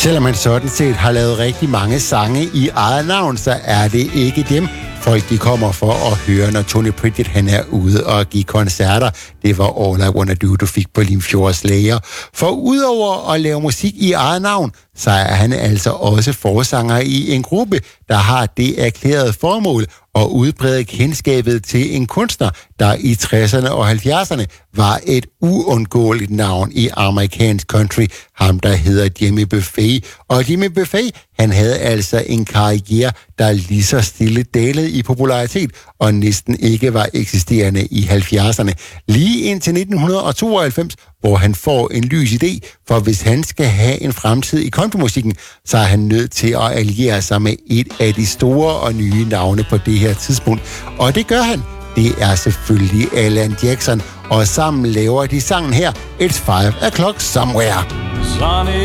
Selvom han sådan set har lavet rigtig mange sange i eget navn, så er det ikke dem, folk de kommer for at høre, når Tony Pritchett han er ude og give koncerter. Det var All I Wanna Do, du fik på Limfjords Læger. For udover at lave musik i eget navn, så er han altså også forsanger i en gruppe, der har det erklærede formål at udbrede kendskabet til en kunstner, der i 60'erne og 70'erne var et uundgåeligt navn i amerikansk country, ham der hedder Jimmy Buffett. Og Jimmy Buffett, han havde altså en karriere, der lige så stille dalede i popularitet og næsten ikke var eksisterende i 70'erne. Lige indtil 1992, hvor han får en lys idé, for hvis han skal have en fremtid i countrymusikken, så er han nødt til at alliere sig med et af de store og nye navne på det her tidspunkt. Og det gør han. Det er selvfølgelig Alan Jackson, og sammen laver de sangen her, It's 5 O'Clock Somewhere.